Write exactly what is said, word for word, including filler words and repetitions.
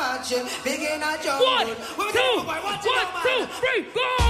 watch you. Begin a jump. One, two, one, two, three, go!